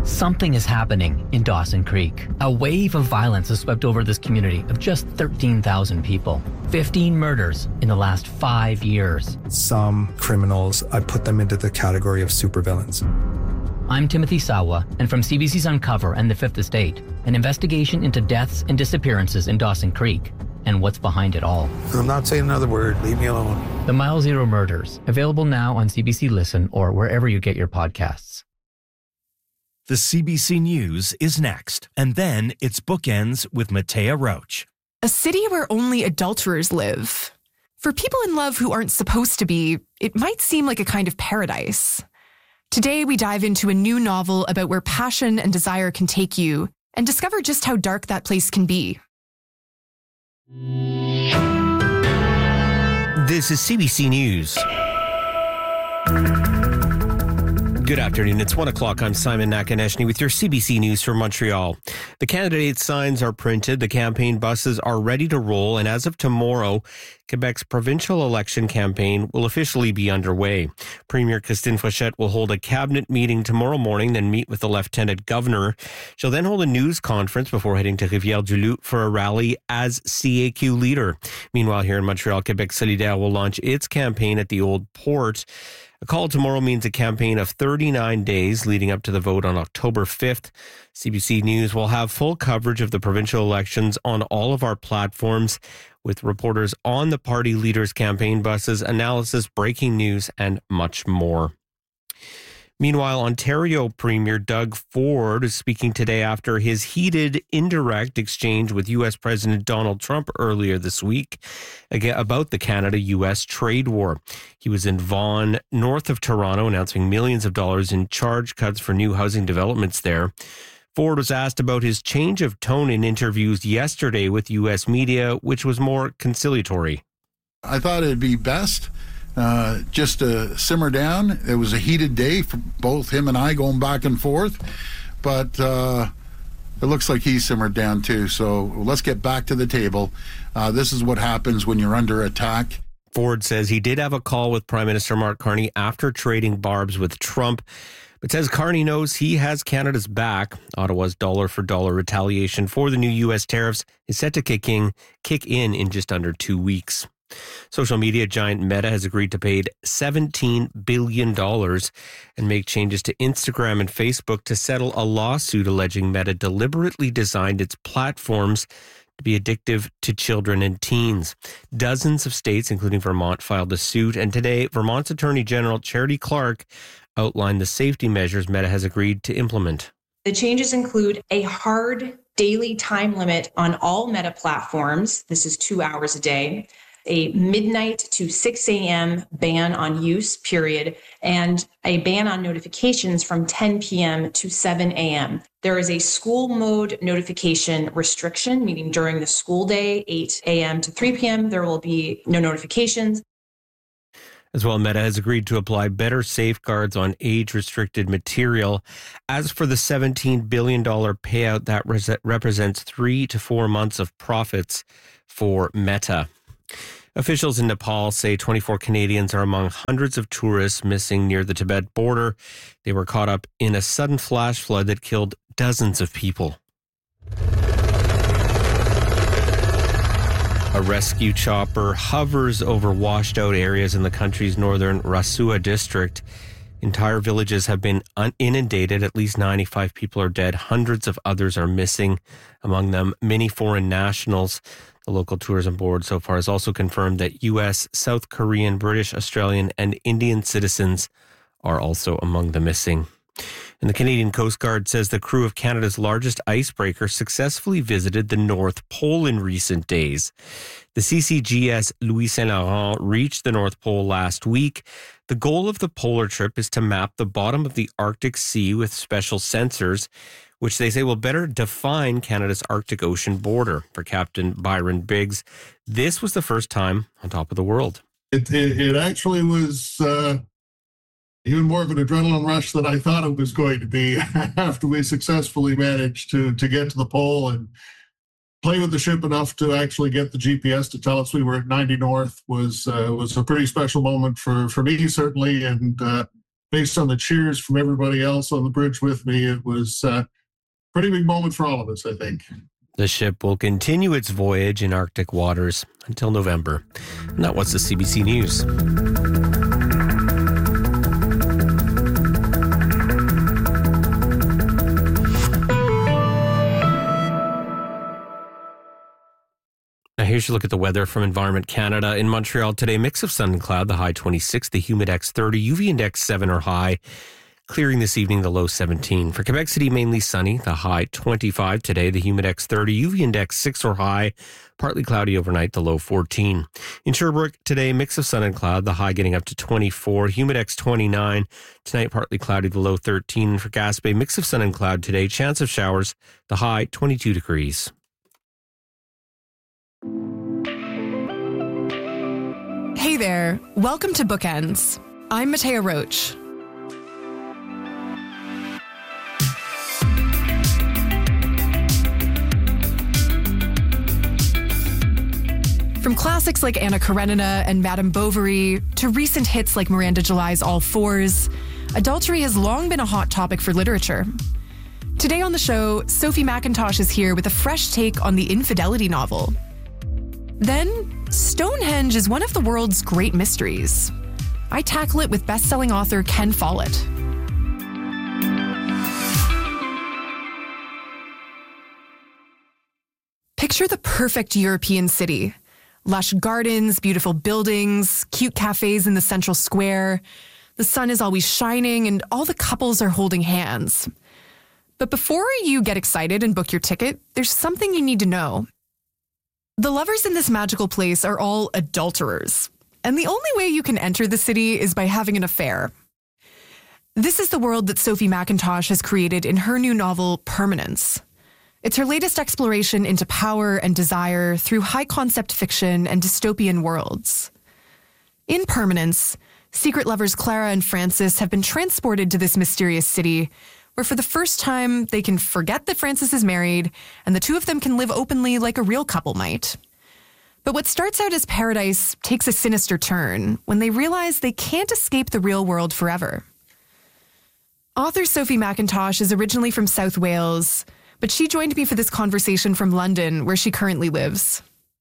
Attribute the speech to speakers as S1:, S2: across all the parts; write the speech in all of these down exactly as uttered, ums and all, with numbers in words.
S1: Something is happening in Dawson Creek. A wave of violence has swept over this community of just thirteen thousand people. fifteen murders in the last five years.
S2: Some criminals, I put them into the category of supervillains.
S1: I'm Timothy Sawa, and from C B C's Uncover and The Fifth Estate, an investigation into deaths and disappearances in Dawson Creek and what's behind it all.
S3: I'm not saying another word. Leave me alone.
S1: The Mile Zero Murders, available now on C B C Listen or wherever you get your podcasts.
S4: The C B C News is next, and then it's Bookends with Matea Roach.
S5: A city where only adulterers live. For people in love who aren't supposed to be, it might seem like a kind of paradise. Today, we dive into a new novel about where passion and desire can take you and discover just how dark that place can be.
S4: This is C B C News. Good afternoon. It's one o'clock. I'm Simon Nakaneshny with your C B C News from Montreal. The candidate signs are printed, the campaign buses are ready to roll, and as of tomorrow, Quebec's provincial election campaign will officially be underway. Premier Christine Fréchette will hold a cabinet meeting tomorrow morning, then meet with the lieutenant governor. She'll then hold a news conference before heading to Rivière-du-Loup for a rally as C A Q leader. Meanwhile, here in Montreal, Québec solidaire will launch its campaign at the Old Port. A call tomorrow means a campaign of thirty-nine days leading up to the vote on October fifth. C B C News will have full coverage of the provincial elections on all of our platforms, with reporters on the party leaders' campaign buses, analysis, breaking news, and much more. Meanwhile, Ontario Premier Doug Ford is speaking today after his heated, indirect exchange with U S President Donald Trump earlier this week about the Canada-U S trade war. He was in Vaughan, north of Toronto, announcing millions of dollars in charge cuts for new housing developments there. Ford was asked about his change of tone in interviews yesterday with U S media, which was more conciliatory.
S6: I thought it'd be best Uh, just to simmer down. It was a heated day for both him and I going back and forth, but uh, it looks like he simmered down too. So let's get back to the table. Uh, this is what happens when you're under attack.
S4: Ford says he did have a call with Prime Minister Mark Carney after trading barbs with Trump, but says Carney knows he has Canada's back. Ottawa's dollar-for-dollar retaliation for the new U S tariffs is set to kick in, kick in in just under two weeks. Social media giant Meta has agreed to pay seventeen billion dollars and make changes to Instagram and Facebook to settle a lawsuit alleging Meta deliberately designed its platforms to be addictive to children and teens. Dozens of states, including Vermont, filed a suit, and today Vermont's Attorney General Charity Clark outlined the safety measures Meta has agreed to implement.
S7: The changes include a hard daily time limit on all Meta platforms. This is two hours a day. A midnight to six a.m. ban on use, period, and a ban on notifications from ten p.m. to seven a.m. There is a school mode notification restriction, meaning during the school day, eight a.m. to three p.m., there will be no notifications.
S4: As well, Meta has agreed to apply better safeguards on age-restricted material. As for the seventeen billion dollars payout, that res- represents three to four months of profits for Meta. Officials in Nepal say twenty-four Canadians are among hundreds of tourists missing near the Tibet border. They were caught up in a sudden flash flood that killed dozens of people. A rescue chopper hovers over washed out areas in the country's northern Rasua district. Entire villages have been un- inundated. At least ninety-five people are dead. Hundreds of others are missing, among them many foreign nationals. The local tourism board so far has also confirmed that U S, South Korean, British, Australian, and Indian citizens are also among the missing. And the Canadian Coast Guard says the crew of Canada's largest icebreaker successfully visited the North Pole in recent days. The C C G S Louis Saint Laurent reached the North Pole last week. The goal of the polar trip is to map the bottom of the Arctic Sea with special sensors, which they say will better define Canada's Arctic Ocean border. For Captain Byron Biggs, this was the first time on top of the world.
S8: It, it, it actually was uh, even more of an adrenaline rush than I thought it was going to be after we successfully managed to, to get to the pole and play with the ship enough to actually get the G P S to tell us we were at ninety north was uh, was a pretty special moment for, for me, certainly, and uh, based on the cheers from everybody else on the bridge with me, it was a pretty big moment for all of us, I think.
S4: The ship will continue its voyage in Arctic waters until November. And that was the C B C News. Now here's your look at the weather from Environment Canada. In Montreal today, mix of sun and cloud, the high twenty-six, the humidex thirty, U V index seven or high. Clearing this evening, the low seventeen. For Quebec City, mainly sunny, the high twenty-five today, the humidex thirty, U V index six or high. Partly cloudy overnight, the low fourteen. In Sherbrooke today, mix of sun and cloud, the high getting up to twenty-four, humidex twenty-nine. Tonight, partly cloudy, the low thirteen. For Gaspé, mix of sun and cloud today, chance of showers, the high twenty-two degrees.
S5: Hey there, welcome to Bookends. I'm Matea Roach. From classics like Anna Karenina and Madame Bovary to recent hits like Miranda July's All Fours, adultery has long been a hot topic for literature. Today on the show, Sophie Mackintosh is here with a fresh take on the infidelity novel. Then, Stonehenge is one of the world's great mysteries. I tackle it with best-selling author Ken Follett. Picture the perfect European city. Lush gardens, beautiful buildings, cute cafes in the central square. The sun is always shining and all the couples are holding hands. But before you get excited and book your ticket, there's something you need to know. The lovers in this magical place are all adulterers, and the only way you can enter the city is by having an affair. This is the world that Sophie Mackintosh has created in her new novel, Permanence. It's her latest exploration into power and desire through high-concept fiction and dystopian worlds. In Permanence, secret lovers Clara and Francis have been transported to this mysterious city where for the first time, they can forget that Francis is married, and the two of them can live openly like a real couple might. But what starts out as paradise takes a sinister turn when they realize they can't escape the real world forever. Author Sophie Mackintosh is originally from South Wales, but she joined me for this conversation from London, where she currently lives.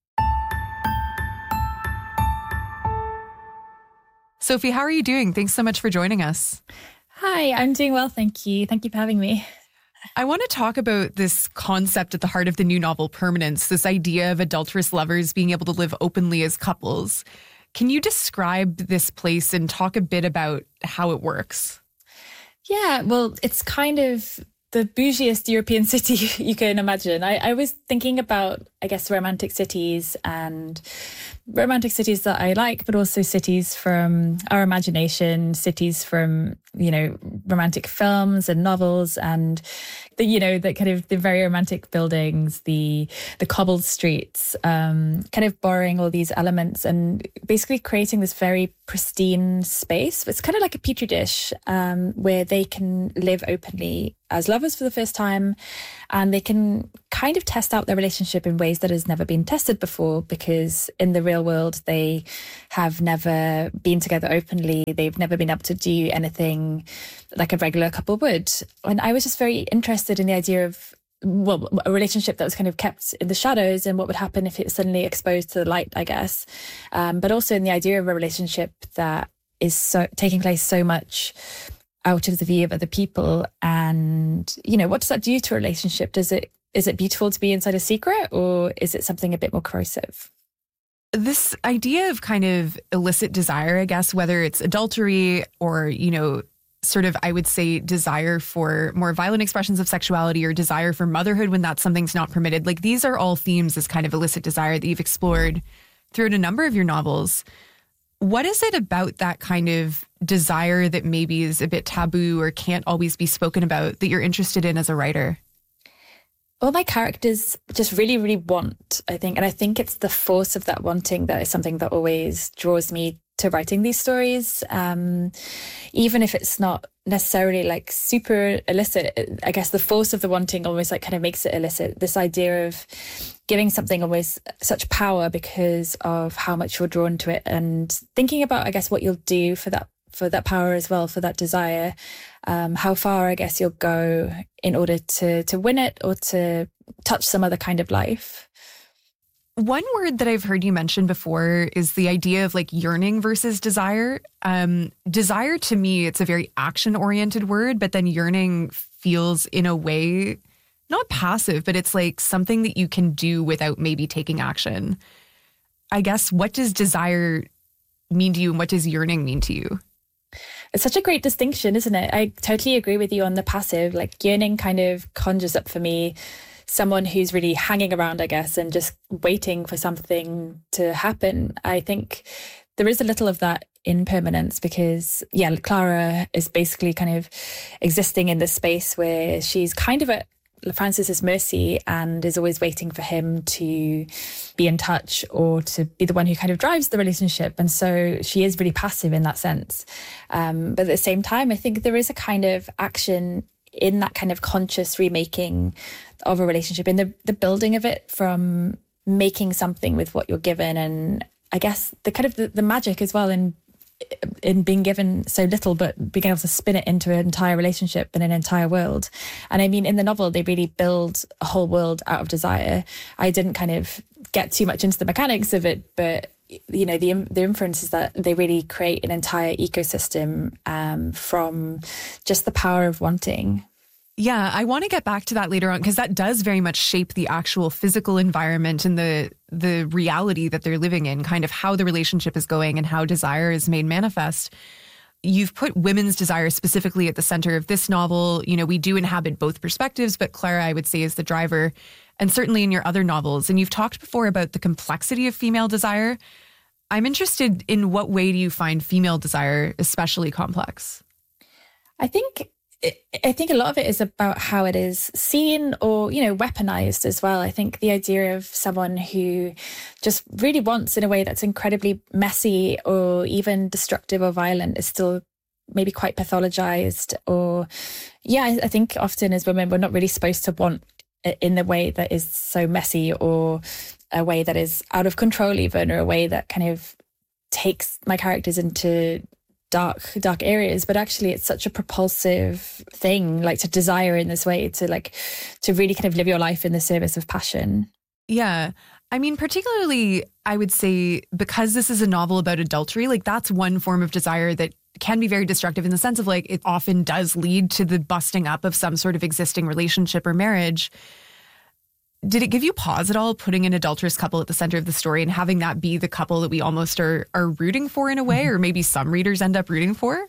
S5: Sophie, how are you doing? Thanks so much for joining us.
S9: Hi, I'm doing well, thank you. Thank you for having me.
S5: I want to talk about this concept at the heart of the new novel, Permanence, this idea of adulterous lovers being able to live openly as couples. Can you describe this place and talk a bit about how it works?
S9: Yeah, well, it's kind of the bougiest European city you can imagine. I, I was thinking about, I guess, romantic cities and romantic cities that I like, but also cities from our imagination, cities from, you know, romantic films and novels, and the, you know, the kind of the very romantic buildings, the the cobbled streets, um, kind of borrowing all these elements and basically creating this very pristine space. It's kind of like a petri dish um, where they can live openly as lovers for the first time, and they can kind of test out their relationship in ways that has never been tested before, because in the real world they have never been together openly. They've never been able to do anything like a regular couple would. And I was just very interested in the idea of, well, a relationship that was kind of kept in the shadows and what would happen if it was suddenly exposed to the light, I guess. Um, but also in the idea of a relationship that is so taking place so much out of the view of other people. And, you know, what does that do to a relationship? Does it, is it beautiful to be inside a secret, or is it something a bit more corrosive?
S5: This idea of kind of illicit desire, I guess, whether it's adultery or, you know, sort of, I would say, desire for more violent expressions of sexuality or desire for motherhood when that something's not permitted. Like, these are all themes, this kind of illicit desire that you've explored throughout a number of your novels. What is it about that kind of desire that maybe is a bit taboo or can't always be spoken about that you're interested in as a writer?
S9: All my characters just really, really want, I think. And I think it's the force of that wanting that is something that always draws me to writing these stories. Um, even if it's not necessarily like super illicit, I guess the force of the wanting always like kind of makes it illicit. This idea of giving something always such power because of how much you're drawn to it, and thinking about, I guess, what you'll do for that for that power as well, for that desire. Um, how far, I guess, you'll go in order to to win it or to touch some other kind of life.
S5: One word that I've heard you mention before is the idea of like yearning versus desire. Um, desire to me, it's a very action-oriented word, but then yearning feels in a way not passive, but it's like something that you can do without maybe taking action. I guess, what does desire mean to you and what does yearning mean to you?
S9: It's such a great distinction, isn't it? I totally agree with you on the passive. Like yearning kind of conjures up for me someone who's really hanging around, I guess, and just waiting for something to happen. I think there is a little of that impermanence because, yeah, Clara is basically kind of existing in this space where she's kind of at Francis's mercy and is always waiting for him to be in touch or to be the one who kind of drives the relationship. And so she is really passive in that sense. Um, but at the same time, I think there is a kind of action in that kind of conscious remaking of a relationship, in the, the building of it from making something with what you're given. And I guess the kind of the, the magic as well in in being given so little, but being able to spin it into an entire relationship and an entire world. And I mean, in the novel, they really build a whole world out of desire. I didn't kind of get too much into the mechanics of it, but you know, the the inference is that they really create an entire ecosystem um, from just the power of wanting.
S5: Yeah, I want to get back to that later on because that does very much shape the actual physical environment and the the reality that they're living in, kind of how the relationship is going and how desire is made manifest. You've put women's desire specifically at the center of this novel. You know, we do inhabit both perspectives, but Clara, I would say, is the driver, and certainly in your other novels. And you've talked before about the complexity of female desire. I'm interested in what way do you find female desire especially complex?
S9: I think I think a lot of it is about how it is seen or, you know, weaponized as well. I think the idea of someone who just really wants in a way that's incredibly messy or even destructive or violent is still maybe quite pathologized. Or, yeah, I think often as women, we're not really supposed to want it in the way that is so messy or a way that is out of control even, or a way that kind of takes my characters into dark dark areas. But actually it's such a propulsive thing, like to desire in this way, to like to really kind of live your life in the service of passion.
S5: Yeah, I mean, particularly I would say because this is a novel about adultery, like that's one form of desire that can be very destructive in the sense of like it often does lead to the busting up of some sort of existing relationship or marriage. Did it give you pause at all putting an adulterous couple at the center of the story and having that be the couple that we almost are are rooting for in a way, or maybe some readers end up rooting for?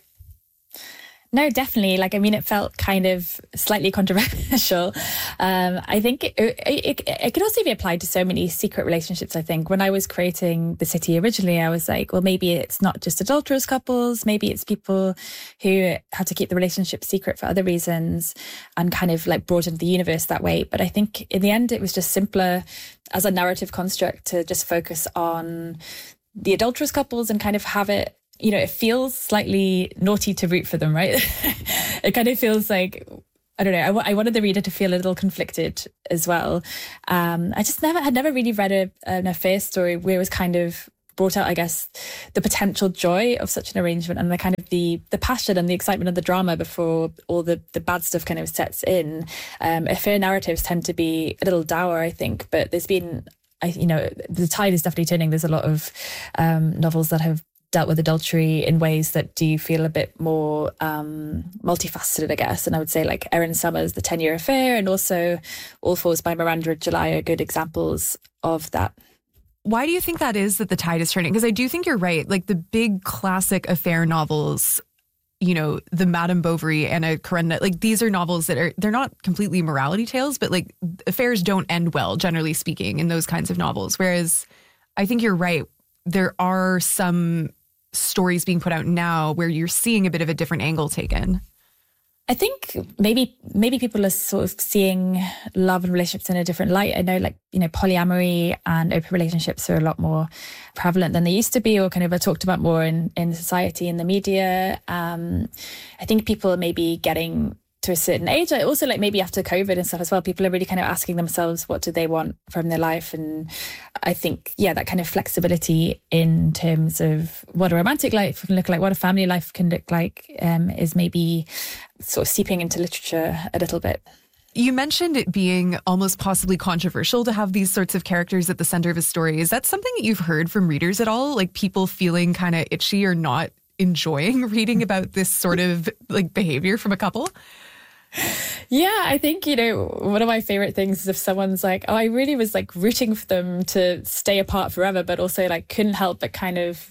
S9: No, definitely. Like, I mean, it felt kind of slightly controversial. Um, I think it, it, it, it could also be applied to so many secret relationships. I think when I was creating the city originally, I was like, well, maybe it's not just adulterous couples. Maybe it's people who have to keep the relationship secret for other reasons and kind of like broaden the universe that way. But I think in the end, it was just simpler as a narrative construct to just focus on the adulterous couples and kind of have it, you know, it feels slightly naughty to root for them, right? It kind of feels like, I don't know, I, w- I wanted the reader to feel a little conflicted as well. Um, I just never had never really read a, an affair story where it was kind of brought out, I guess, the potential joy of such an arrangement and the kind of the the passion and the excitement of the drama before all the, the bad stuff kind of sets in. Um, affair narratives tend to be a little dour, I think, but there's been, I, you know, the tide is definitely turning. There's a lot of um, novels that have dealt with adultery in ways that do feel a bit more um, multifaceted, I guess. And I would say like Erin Summers' The ten-Year Affair and also All Fours by Miranda July are good examples of that.
S5: Why do you think that is, that the tide is turning? Because I do think you're right. Like the big classic affair novels, you know, the Madame Bovary, Anna Karenina, like these are novels that are, they're not completely morality tales, but like affairs don't end well, generally speaking, in those kinds of novels. Whereas I think you're right. There are some stories being put out now where you're seeing a bit of a different angle taken.
S9: I think maybe maybe people are sort of seeing love and relationships in a different light. I know, like, you know, polyamory and open relationships are a lot more prevalent than they used to be, or kind of are talked about more in, in society, in the media. Um, I think people are maybe getting to a certain age. Also, like maybe after COVID and stuff as well, people are really kind of asking themselves, what do they want from their life? And I think, yeah, that kind of flexibility in terms of what a romantic life can look like, what a family life can look like, um, is maybe sort of seeping into literature a little bit.
S5: You mentioned it being almost possibly controversial to have these sorts of characters at the center of a story. Is that something that you've heard from readers at all? Like people feeling kind of itchy or not enjoying reading about this sort of like behavior from a couple?
S9: Yeah, I think, you know, one of my favorite things is if someone's like, oh, I really was like rooting for them to stay apart forever, but also like couldn't help but kind of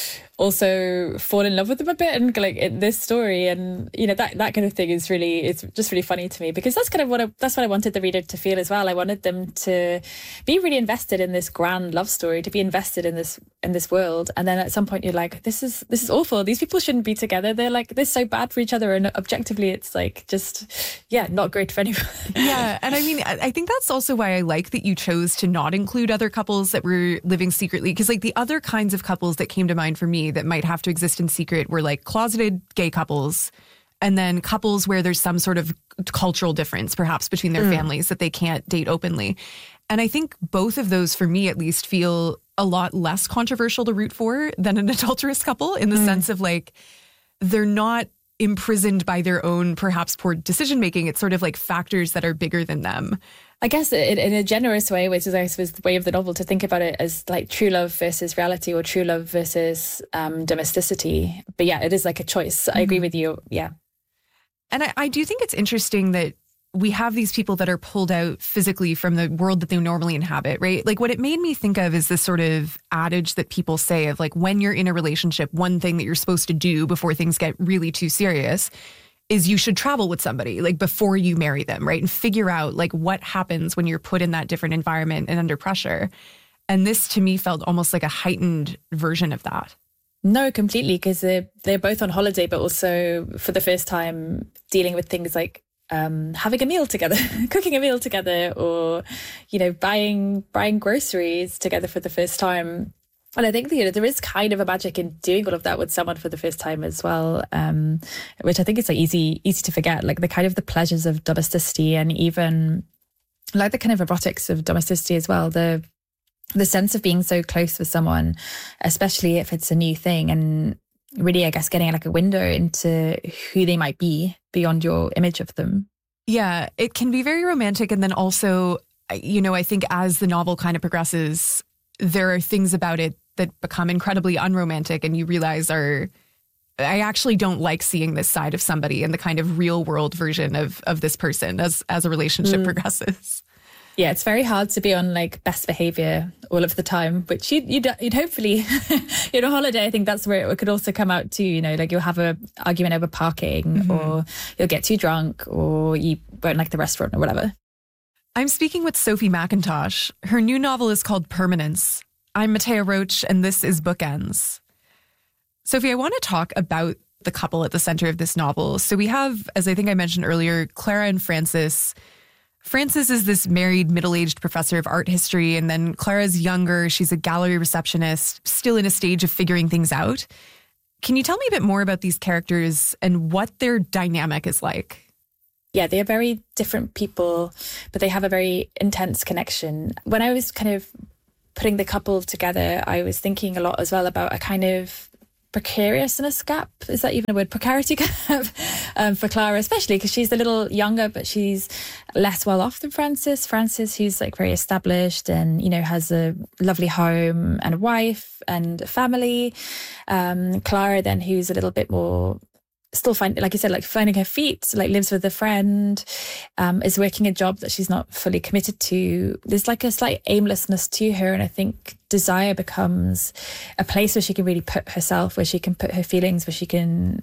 S9: also fall in love with them a bit and like in this story. And, you know, that, that kind of thing is really, it's just really funny to me because that's kind of what I, that's what I wanted the reader to feel as well. I wanted them to be really invested in this grand love story, to be invested in this, in this world. And then at some point you're like, this is, this is awful. These people shouldn't be together. They're like, they're so bad for each other. And objectively, it's like, just, yeah, not great for anyone.
S5: Yeah. And I mean, I think that's also why I like that you chose to not include other couples that were living secretly. Because like the other kinds of couples that came to mind for me that might have to exist in secret were like closeted gay couples and then couples where there's some sort of cultural difference perhaps between their mm. families that they can't date openly. And I think both of those, for me at least, feel a lot less controversial to root for than an adulterous couple in the mm. sense of like they're not imprisoned by their own perhaps poor decision making. It's sort of like factors that are bigger than them.
S9: I guess in, in a generous way, which is I suppose the way of the novel, to think about it as like true love versus reality or true love versus um, domesticity. But yeah, it is like a choice. Mm-hmm. I agree with you. Yeah.
S5: And I, I do think it's interesting that we have these people that are pulled out physically from the world that they normally inhabit, right? Like what it made me think of is this sort of adage that people say of like, when you're in a relationship, one thing that you're supposed to do before things get really too serious is you should travel with somebody like before you marry them, right? And figure out like what happens when you're put in that different environment and under pressure. And this to me felt almost like a heightened version of that.
S9: No, completely, because they're, they're both on holiday, but also for the first time dealing with things like um, having a meal together, cooking a meal together, or, you know, buying buying groceries together for the first time. And I think, you know, there is kind of a magic in doing all of that with someone for the first time as well, um, which I think is like easy easy to forget, like the kind of the pleasures of domesticity and even like the kind of erotics of domesticity as well. The the sense of being so close with someone, especially if it's a new thing, and really, I guess, getting like a window into who they might be beyond your image of them.
S5: Yeah, it can be very romantic. And then also, you know, I think as the novel kind of progresses, there are things about it that become incredibly unromantic and you realize are, I actually don't like seeing this side of somebody in the kind of real world version of of this person as, as a relationship mm. progresses.
S9: Yeah, it's very hard to be on like best behavior all of the time, which you'd, you'd, you'd hopefully, you know, holiday, I think that's where it could also come out too, you know, like you'll have a argument over parking mm-hmm. or you'll get too drunk or you won't like the restaurant or whatever.
S5: I'm speaking with Sophie McIntosh. Her new novel is called Permanence. I'm Matea Roach, and this is Bookends. Sophie, I want to talk about the couple at the center of this novel. So we have, as I think I mentioned earlier, Clara and Francis. Francis is this married, middle-aged professor of art history, and then Clara's younger. She's a gallery receptionist, still in a stage of figuring things out. Can you tell me a bit more about these characters and what their dynamic is like?
S9: Yeah, they are very different people, but they have a very intense connection. When I was kind of putting the couple together, I was thinking a lot as well about a kind of precariousness gap. Is that even a word? Precarity gap um, for Clara, especially because she's a little younger, but she's less well off than Francis. Francis, who's like very established and, you know, has a lovely home and a wife and a family. Um, Clara then, who's a little bit more still find, like you said, like finding her feet, like lives with a friend, um, is working a job that she's not fully committed to. There's like a slight aimlessness to her. And I think Desire becomes a place where she can really put herself, where she can put her feelings, where she can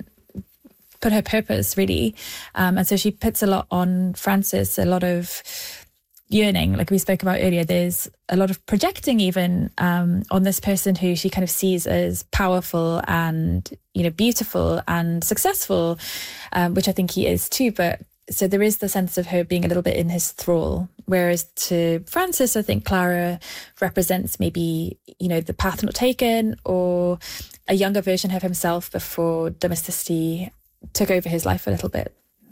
S9: put her purpose, really. Um, and so she puts a lot on Francis, a lot of yearning, like we spoke about earlier. There's a lot of projecting even um, on this person who she kind of sees as powerful and, you know, beautiful and successful, um, which I think he is too. But so there is the sense of her being a little bit in his thrall. Whereas to Francis, I think Clara represents maybe, you know, the path not taken or a younger version of himself before domesticity took over his life a little bit.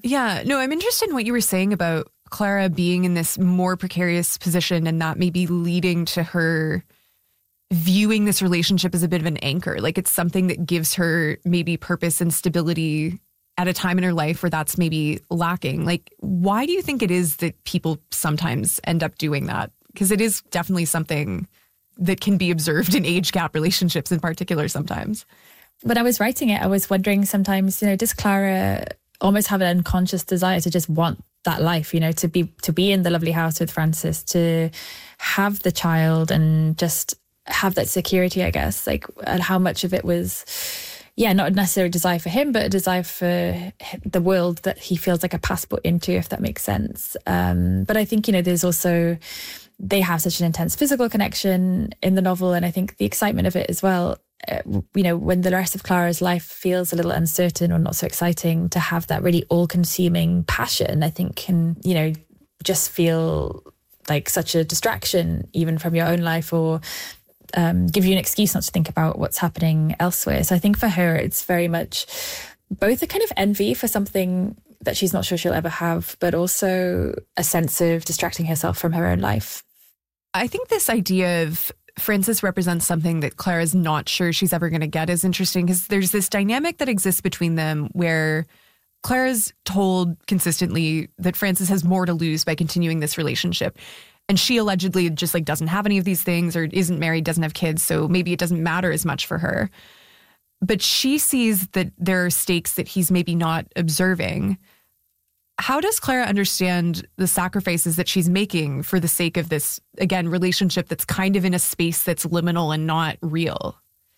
S5: Yeah, no, I'm interested in what you were saying about Clara being in this more precarious position and that maybe leading to her viewing this relationship as a bit of an anchor. Like it's something that gives her maybe purpose and stability at a time in her life where that's maybe lacking. Like, why do you think it is that people sometimes end up doing that? Because it is definitely something that can be observed in age gap relationships in particular sometimes.
S9: When I was writing it, I was wondering sometimes, you know, does Clara almost have an unconscious desire to just want that life, you know, to be to be in the lovely house with Francis, to have the child and just have that security, I guess, like, and how much of it was, yeah, not necessarily a desire for him, but a desire for the world that he feels like a passport into, if that makes sense. Um, but I think, you know, there's also, they have such an intense physical connection in the novel. And I think the excitement of it as well, uh, you know, when the rest of Clara's life feels a little uncertain or not so exciting, to have that really all-consuming passion, I think can, you know, just feel like such a distraction even from your own life, or Um, give you an excuse not to think about what's happening elsewhere. So I think for her, it's very much both a kind of envy for something that she's not sure she'll ever have, but also a sense of distracting herself from her own life.
S5: I think this idea of Francis represents something that Clara's not sure she's ever going to get is interesting, because there's this dynamic that exists between them where Clara's told consistently that Francis has more to lose by continuing this relationship. And she allegedly just like doesn't have any of these things, or isn't married, doesn't have kids. So maybe it doesn't matter as much for her. But she sees that there are stakes that he's maybe not observing. How does Clara understand the sacrifices that she's making for the sake of this, again, relationship that's kind of in a space that's liminal and not real?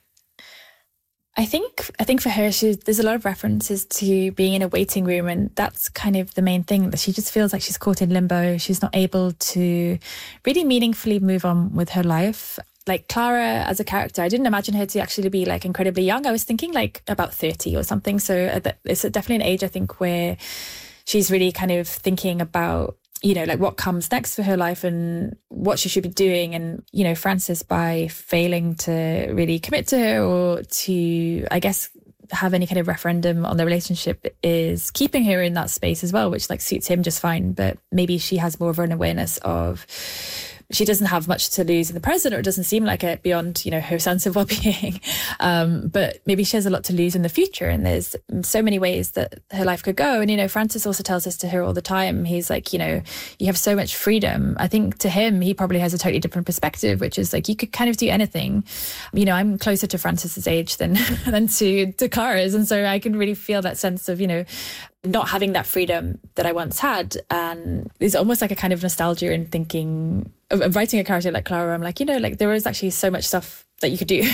S9: I think I think for her, she, there's a lot of references to being in a waiting room, and that's kind of the main thing, that she just feels like she's caught in limbo. She's not able to really meaningfully move on with her life. Like Clara as a character, I didn't imagine her to actually be like incredibly young. I was thinking like about thirty or something. So it's definitely an age, I think, where she's really kind of thinking about, you know, like what comes next for her life and what she should be doing. And, you know, Francis, by failing to really commit to her or to, I guess, have any kind of referendum on the relationship, is keeping her in that space as well, which like suits him just fine. But maybe she has more of an awareness of, she doesn't have much to lose in the present, or it doesn't seem like it, beyond, you know, her sense of well-being. Um, but maybe she has a lot to lose in the future, and there's so many ways that her life could go. And, you know, Francis also tells this to her all the time. He's like, you know, you have so much freedom. I think to him, he probably has a totally different perspective, which is like, you could kind of do anything. You know, I'm closer to Francis's age than, than to, to Clara's. And so I can really feel that sense of, you know, not having that freedom that I once had. And it's almost like a kind of nostalgia in thinking of, of writing a character like Clara. I'm like, you know, like there was actually so much stuff that you could do.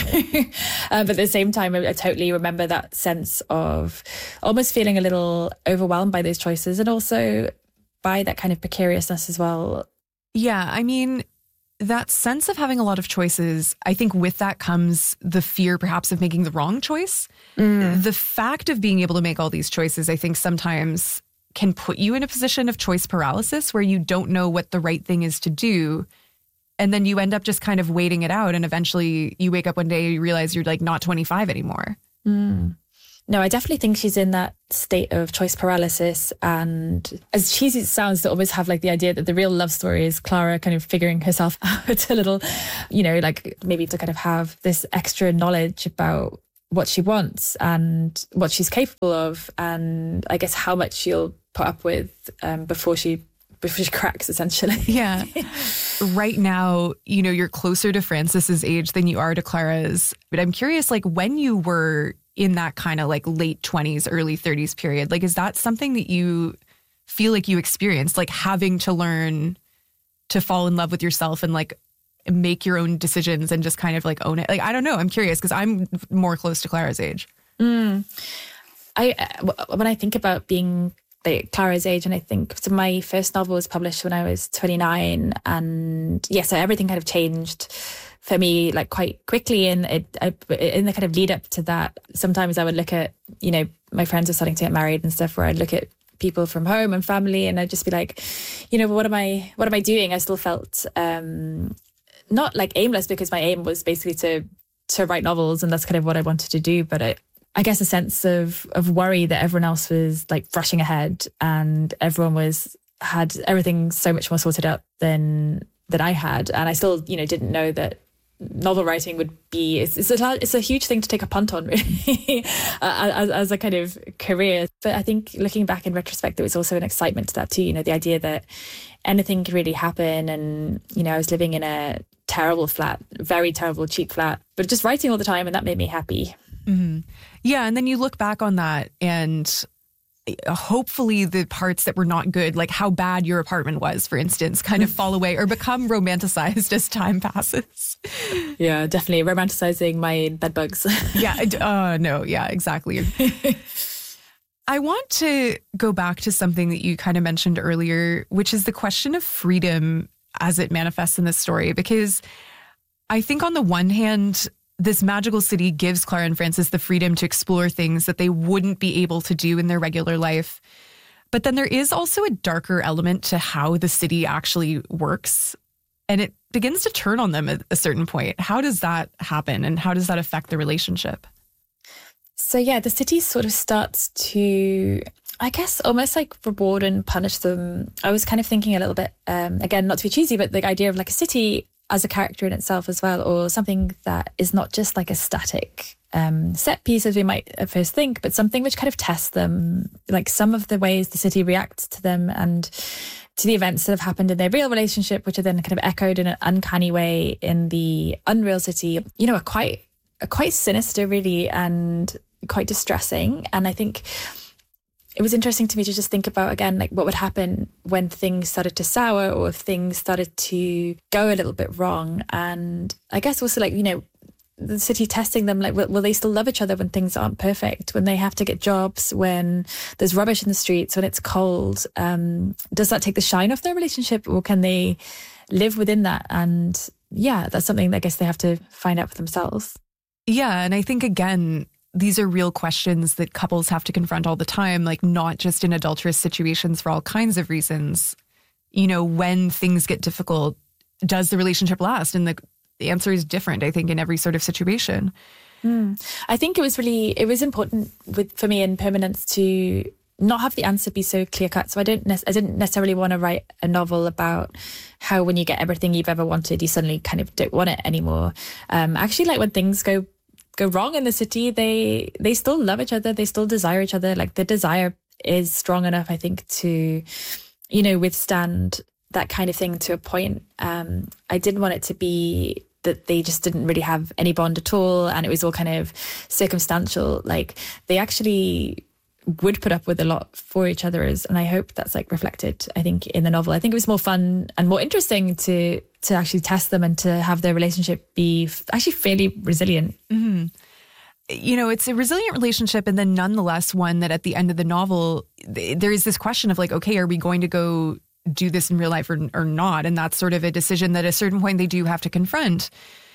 S9: uh, but at the same time, I, I totally remember that sense of almost feeling a little overwhelmed by those choices, and also by that kind of precariousness as well.
S5: Yeah, I mean, that sense of having a lot of choices, I think with that comes the fear perhaps of making the wrong choice. Mm. The fact of being able to make all these choices, I think sometimes can put you in a position of choice paralysis where you don't know what the right thing is to do. And then you end up just kind of waiting it out. And eventually you wake up one day and you realize you're like not twenty-five anymore.
S9: Mm. No, I definitely think she's in that state of choice paralysis. And as cheesy as it sounds, to almost have like the idea that the real love story is Clara kind of figuring herself out a little, you know, like maybe to kind of have this extra knowledge about what she wants and what she's capable of, and I guess how much she'll put up with um, before she before she cracks, essentially.
S5: Yeah. Right now, you know, you're closer to Francis's age than you are to Clara's. But I'm curious, like when you were in that kind of like late twenties, early thirties period, like is that something that you feel like you experienced, like having to learn to fall in love with yourself and like make your own decisions and just kind of like own it? Like, I don't know. I'm curious because I'm more close to Clara's age.
S9: Mm. I when I think about being like Clara's age, and I think so my first novel was published when I was twenty-nine, and yeah, so everything kind of changed for me like quite quickly. And it, I, in the kind of lead up to that, sometimes I would look at, you know, my friends are starting to get married and stuff, where I'd look at people from home and family, and I'd just be like, you know, what am I, what am I doing? I still felt um, not like aimless, because my aim was basically to to write novels, and that's kind of what I wanted to do. But I, I guess, a sense of of worry that everyone else was like rushing ahead and everyone was had everything so much more sorted out than that I had. And I still, you know, didn't know that novel writing would be, it's, it's, a, it's a huge thing to take a punt on, really, as, as a kind of career. But I think looking back in retrospect, there was also an excitement to that too, you know, the idea that anything could really happen. And, you know, I was living in a terrible flat, very terrible, cheap flat, but just writing all the time, and that made me happy.
S5: Mm-hmm. Yeah. And then you look back on that and hopefully the parts that were not good, like how bad your apartment was, for instance, kind of fall away or become romanticized as time passes.
S9: Yeah, definitely romanticizing my bed bugs.
S5: yeah. Uh, no, yeah, exactly. I want to go back to something that you kind of mentioned earlier, which is the question of freedom as it manifests in this story, because I think on the one hand, this magical city gives Clara and Francis the freedom to explore things that they wouldn't be able to do in their regular life. But then there is also a darker element to how the city actually works. And it begins to turn on them at a certain point. How does that happen? And how does that affect the relationship?
S9: So yeah, the city sort of starts to, I guess, almost like reward and punish them. I was kind of thinking a little bit, um, again, not to be cheesy, but the idea of like a city as a character in itself as well, or something that is not just like a static um, set piece as we might at first think, but something which kind of tests them, like some of the ways the city reacts to them and to the events that have happened in their real relationship, which are then kind of echoed in an uncanny way in the unreal city, you know, are quite, are quite sinister really and quite distressing. And I think it was interesting to me to just think about, again, like what would happen when things started to sour or if things started to go a little bit wrong. And I guess also like, you know, the city testing them, like, will, will they still love each other when things aren't perfect, when they have to get jobs, when there's rubbish in the streets, when it's cold? Um, does that take the shine off their relationship, or can they live within that? And yeah, that's something that I guess they have to find out for themselves.
S5: Yeah. And I think, again, these are real questions that couples have to confront all the time, like not just in adulterous situations for all kinds of reasons. You know, when things get difficult, does the relationship last? And the, the answer is different, I think, in every sort of situation.
S9: Mm. I think it was really, it was important with for me in Permanence to not have the answer be so clear cut. So I don't, I didn't necessarily want to write a novel about how when you get everything you've ever wanted, you suddenly kind of don't want it anymore. Um, actually, like when things go go wrong in the city, they they still love each other, they still desire each other. Like the desire is strong enough, I think, to, you know, withstand that kind of thing to a point. Um, I didn't want it to be that they just didn't really have any bond at all and it was all kind of circumstantial. Like they actually would put up with a lot for each other, and I hope that's like reflected, I think, in the novel. I think it was more fun and more interesting to to actually test them and to have their relationship be f- actually fairly resilient.
S5: Mm-hmm. You know, it's a resilient relationship, and then nonetheless one that at the end of the novel, th- there is this question of like, okay, are we going to go do this in real life or, or not? And that's sort of a decision that at a certain point they do have to confront.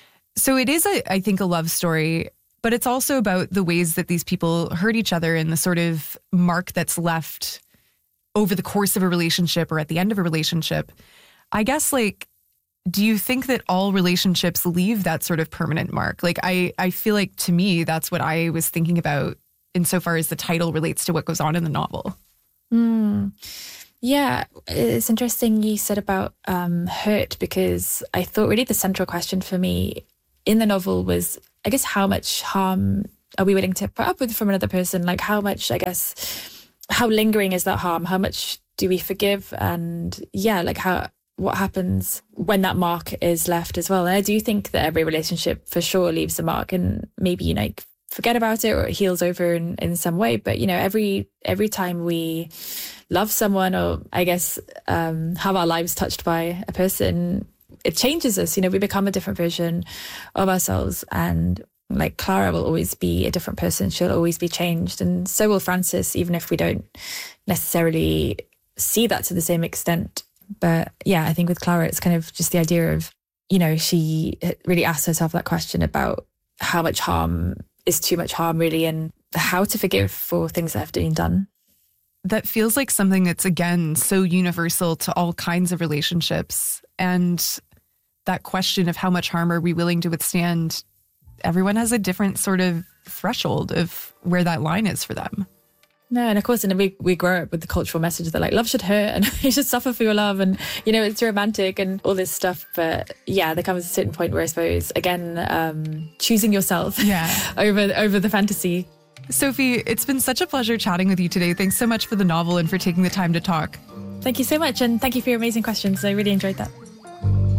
S5: So it is, a, I think, a love story, but it's also about the ways that these people hurt each other and the sort of mark that's left over the course of a relationship or at the end of a relationship. I guess, like, do you think that all relationships leave that sort of permanent mark? Like, I, I feel like to me, that's what I was thinking about insofar as the title relates to what goes on in the novel.
S9: Mm. Yeah, it's interesting you said about um, hurt, because I thought really the central question for me in the novel was, I guess, how much harm are we willing to put up with from another person? Like how much, I guess, how lingering is that harm? How much do we forgive? And yeah, like how, what happens when that mark is left as well? And I do think that every relationship for sure leaves a mark, and maybe, you know, forget about it or it heals over in, in some way. But, you know, every every time we love someone, or I guess um, have our lives touched by a person, it changes us. You know, we become a different version of ourselves. And like Clara will always be a different person. She'll always be changed. And so will Francis, even if we don't necessarily see that to the same extent. But yeah, I think with Clara, it's kind of just the idea of, you know, she really asks herself that question about how much harm is too much harm, really, and how to forgive for things that have been done.
S5: That feels like something that's, again, so universal to all kinds of relationships. And that question of how much harm are we willing to withstand, everyone has a different sort of threshold of where that line is for them.
S9: No, and of course, and we we grow up with the cultural message that like love should hurt and you should suffer for your love, and you know it's romantic and all this stuff. But yeah, there comes a certain point where I suppose again um, choosing yourself
S5: yeah.
S9: over over the fantasy.
S5: Sophie, it's been such a pleasure chatting with you today. Thanks so much for the novel and for taking the time to talk.
S9: Thank you so much, and thank you for your amazing questions. I really enjoyed that.